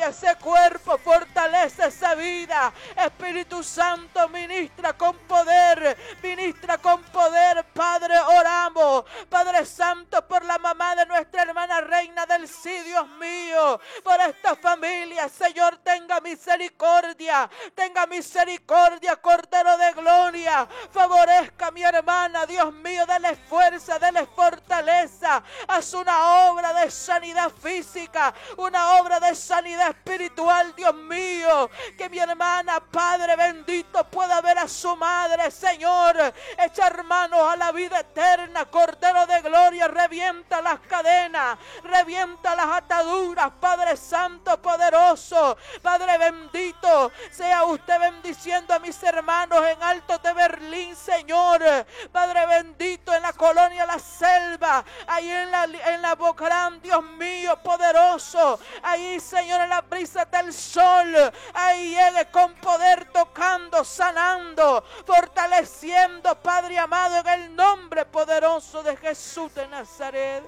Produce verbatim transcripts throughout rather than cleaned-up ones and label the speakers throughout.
Speaker 1: bendice ese cuerpo, fortalece esa vida. Espíritu Santo, ministra con poder, ministra con poder, Padre, oramos, Padre Santo, por la mamá de nuestra hermana Reina del Sí, Dios mío, por esta familia, Señor, tenga misericordia, tenga misericordia, Cordero de Gloria, favorezca a mi hermana, Dios mío, dele fuerza, dele fortaleza, haz una obra de sanidad física, una obra de sanidad espiritual, Dios mío, que mi hermana, Padre bendito, pueda ver a su madre, Señor, echar manos a la vida eterna, Cordero de Gloria, revienta las cadenas, revienta las ataduras, Padre Santo, poderoso, Padre bendito, sea usted bendiciendo a mis hermanos en Alto de Berlín, Señor, Padre bendito, en la colonia La Selva, ahí en la, en la Bocrán, Dios mío, poderoso, ahí, Señor, en la brisa del sol, ahí llegue con poder, tocando, sanando, fortaleciendo, Padre amado, en el nombre poderoso de Jesús de Nazaret.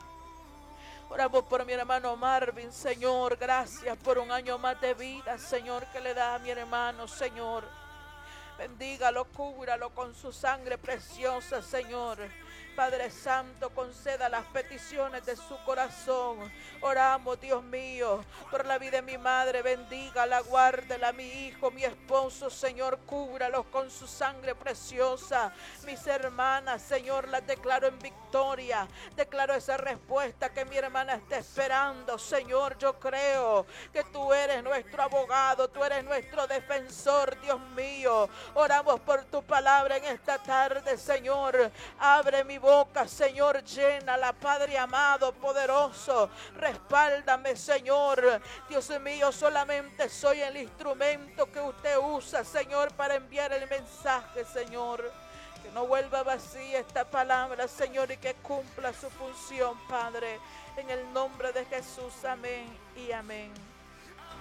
Speaker 1: Oramos por mi hermano Marvin, Señor, gracias por un año más de vida, Señor, que le da a mi hermano, Señor. Bendígalo, cúbralo con su sangre preciosa, Señor. Padre Santo, conceda las peticiones de su corazón. Oramos, Dios mío, por la vida de mi madre. Bendígala, guárdela, mi hijo, mi esposo, Señor, cúbralos con su sangre preciosa. Mis hermanas, Señor, las declaro en victoria. Declaro esa respuesta que mi hermana está esperando. Señor, yo creo que tú eres nuestro abogado, tú eres nuestro defensor, Dios mío. Oramos por tu palabra en esta tarde, Señor. Abre mi boca, Señor, llénala, Padre amado, poderoso. Respáldame, Señor. Dios mío, solamente soy el instrumento que usted usa, Señor, para enviar el mensaje, Señor. Que no vuelva vacía esta palabra, Señor, y que cumpla su función, Padre. En el nombre de Jesús, amén y amén.